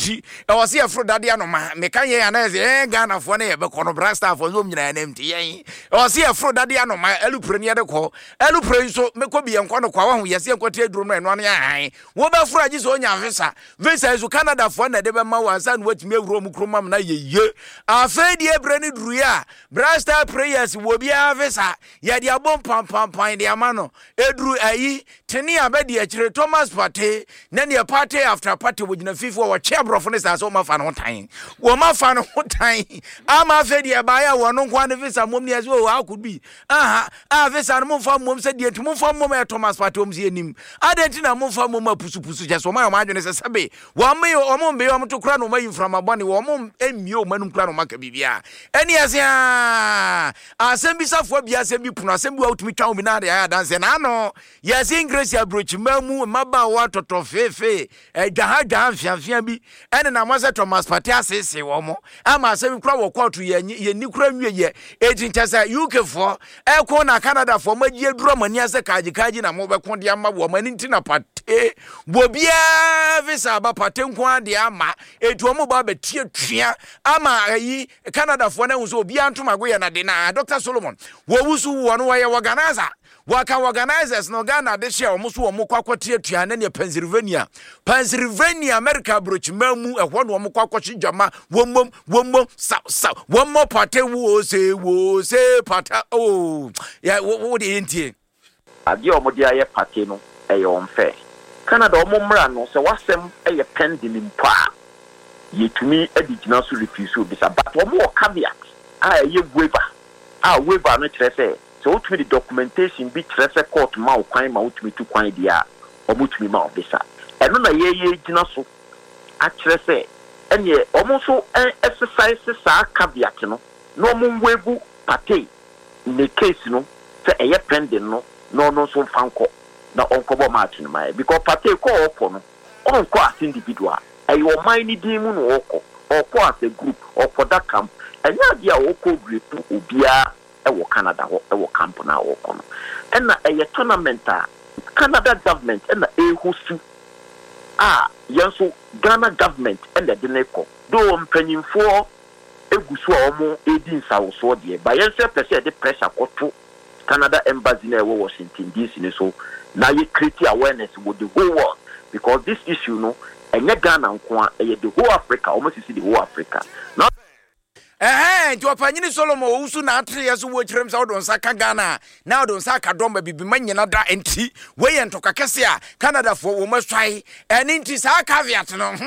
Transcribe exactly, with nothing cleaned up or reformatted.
nti e wo se afro dade anoma me kan ye anaze eh Ghana fo na ye be kono brasta fo zo mnyina na mti yen e wo se afro dade anoma elupre ne de ko elupre so me ko bi enko no kwa ho ye se enko te drum no eno no yan wo ba fro agi so nya visa visa so Canada fo na de be ma wansa no watimi awuro mu kroma na ye ye afa die bre ne duru ya brasta prayers wo bia visa ye de abom pam pam pam de amano eduru ayi teni abedi a kire Thomas Partey na ne party after party wo gina fifo wo che brofo ne sa so ma fa no tan wo ma fa no tan ama fe de ba ya wo no kwa ne visa mom ne aso wa akubi aha a visa no mfa mom se de tu mfa mom e Thomas Partey om se enim adenti na mfa mom apusu pusu je so ma ma adwene se sebe wo me o mom be o mto kra no ma yimframa bone wo mom emi o manum kra no maka bibia eni ase a asem bi safo bia asem bi puno asem bi utumi twa omi na de ya danse na no yes English abroach mamu maba wa toto fefe e jaha jaha fiafia bi ene na mose Thomas Partey asese wo mo ama asem kra wo court ye ye ni kra nwie ye etinchasa U K for e ko na Canada for magie duro mani ase kaji kaji na mo be ko de ama wo mani ntina Partey bobia visa ba Partey nko ade ama etu mo ba be tie twia ama ayi Canada for na unso obi antoma go ye na de na Doctor Solomon wo wusu wo no ye organizer waka organizers no Ghana de share omuso wo mokwakwoti atua na ne Pennsylvania Pennsylvania America broach mamu ehwo no mokwakwoti jama womom womom sa sa womo Partey wo se wo se pata oh ya wo de entie ade omode aye Partey no eye onfe Canada omomra no se wasem eye pending mpa yetumi adigina so refuse obi sa but omo caveat a eye waiver a waiver no kire se so what the documentation be trese court ma kwan ma utumi tu kwan dia omutumi ma obisa eno na ye ye gina so a trese enye omo so exercise sa caveat no no mo webu Partey ne case no se eye pending no no no so fanko na onko bo ma tunu mai because Partey ko opo no onko as individual ayo man ni din mu no oko oko as a group oko that camp enya dia oko group obia ewo Canada ho ewo camp na wo kono ena eye tournament a Canada government ena ehusu a yenso Ghana government ena de neko do mpanyimfo egusu a omo edi nsawoso de ba yenso pese de pressure koto Canada embassy na ewo Washington D C ne so na ye create awareness with the whole world because this issue no enye Ghana nko a eye the whole Africa almost see the whole Africa now eh nti opanyini Solomon usu na atre yeso wo kirem sa odon saka Ghana na odon saka domba bibi manyina da enti we ye ntoka kese a Canada fo wo maswai eni nti sa caveat no